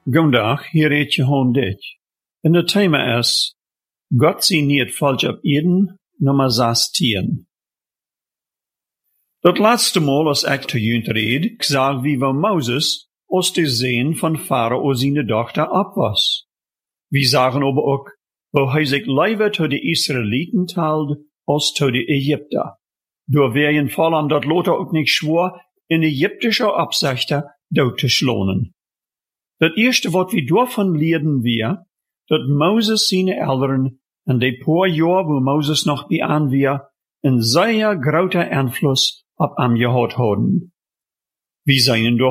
Goedendag, hier heet Jeroen Dit. En het thema is, God zie niet falsch op Eden, nummer 16. Dat laatste Mal, als ik te jullie red, zag wie we Moses aus de zeen van Pharao zijn dochter ab was. We zagen aber ook, wo hij zich liever tot de Israëlieten teilt, als tot de Egypter. Door wer vollen dat Lothar ook niet schwor, in Ägyptische Absichten dood te schlonen. Dat eerste wat we daarvan leerden wir, dat Moses zijn Eltern en de paar jaar wo Moses nog bij aan wir, een zeer grote Einfluss op hem gehad hadden. We zijn